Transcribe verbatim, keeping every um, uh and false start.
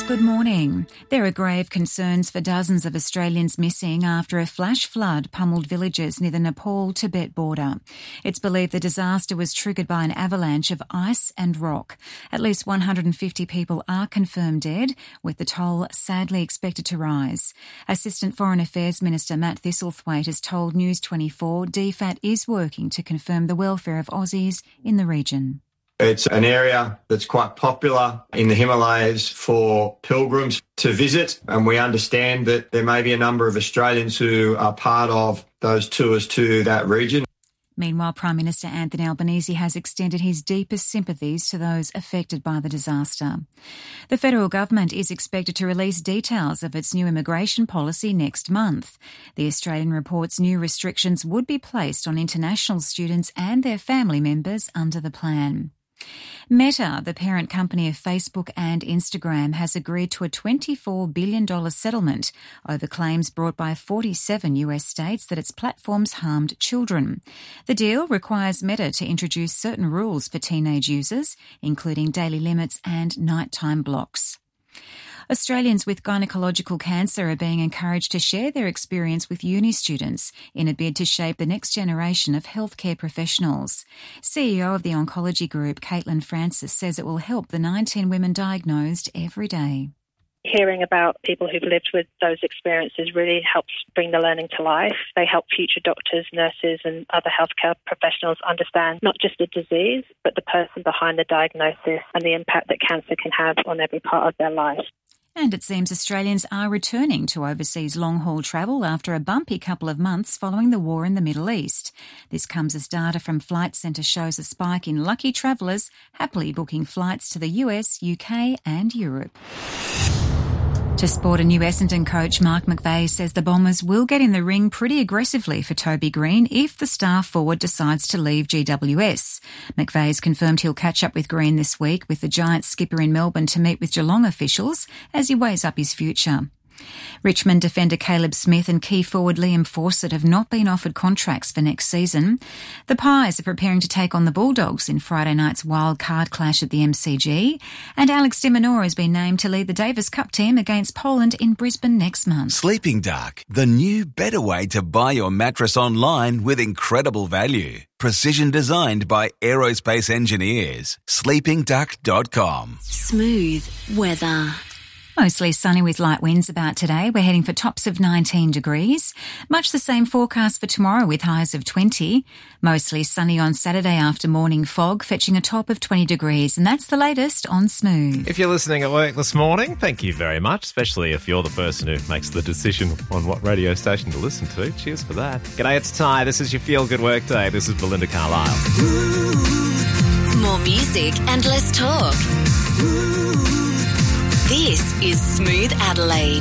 Good morning. There are grave concerns for dozens of Australians missing after a flash flood pummeled villages near the Nepal-Tibet border. It's believed the disaster was triggered by an avalanche of ice and rock. At least one hundred fifty people are confirmed dead, with the toll sadly expected to rise. Assistant Foreign Affairs Minister Matt Thistlethwaite has told News twenty-four D F A T is working to confirm the welfare of Aussies in the region. It's an area that's quite popular in the Himalayas for pilgrims to visit, and we understand that there may be a number of Australians who are part of those tours to that region. Meanwhile, Prime Minister Anthony Albanese has extended his deepest sympathies to those affected by the disaster. The federal government is expected to release details of its new immigration policy next month. The Australian reports new restrictions would be placed on international students and their family members under the plan. Meta, the parent company of Facebook and Instagram, has agreed to a twenty-four billion dollars settlement over claims brought by forty-seven U S states that its platforms harmed children. The deal requires Meta to introduce certain rules for teenage users, including daily limits and nighttime blocks. Australians with gynecological cancer are being encouraged to share their experience with uni students in a bid to shape the next generation of healthcare professionals. C E O of the oncology group, Caitlin Francis, says it will help the nineteen women diagnosed every day. Hearing about people who've lived with those experiences really helps bring the learning to life. They help future doctors, nurses and other healthcare professionals understand not just the disease, but the person behind the diagnosis and the impact that cancer can have on every part of their life. And it seems Australians are returning to overseas long-haul travel after a bumpy couple of months following the war in the Middle East. This comes as data from Flight Centre shows a spike in lucky travellers happily booking flights to the U S, U K and Europe. To sport, a new Essendon coach, Mark McVeigh, says the Bombers will get in the ring pretty aggressively for Toby Green if the star forward decides to leave G W S. McVeigh has confirmed he'll catch up with Green this week, with the Giants skipper in Melbourne to meet with Geelong officials as he weighs up his future. Richmond defender Caleb Smith and key forward Liam Fawcett have not been offered contracts for next season. The Pies are preparing to take on the Bulldogs in Friday night's wild card clash at the M C G. And Alex de Minaur has been named to lead the Davis Cup team against Poland in Brisbane next month. Sleeping Dark, the new better way to buy your mattress online with incredible value. Precision designed by aerospace engineers. sleeping duck dot com. Smooth weather. Mostly sunny with light winds about today. We're heading for tops of nineteen degrees. Much the same forecast for tomorrow with highs of twenty. Mostly sunny on Saturday after morning fog, fetching a top of twenty degrees. And that's the latest on Smooth. If you're listening at work this morning, thank you very much, especially if you're the person who makes the decision on what radio station to listen to. Cheers for that. G'day, it's Ty. This is your Feel Good Work Day. This is Belinda Carlisle. More music and less talk. This is Smooth Adelaide.